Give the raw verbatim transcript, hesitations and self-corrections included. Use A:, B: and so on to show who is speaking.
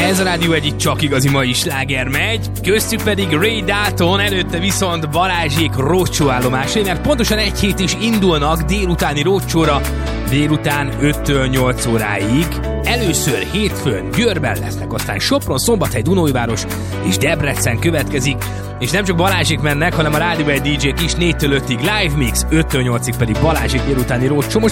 A: Ez a Rádió egy csak igazi mai sláger megy, köztük pedig Ray Dalton, előtte viszont Balázsék roadshow állomásai, mert pontosan egy hét is indulnak délutáni roadshowra, délután öttől nyolc óráig. Először hétfőn Győrben lesznek, aztán Sopron, Szombathely, Dunaújváros és Debrecen következik, és nem csak Balázsék mennek, hanem a Rádió egy dé dzsék is négytől ötig live mix, öttől nyolcig pedig Balázsék délutáni roadshow.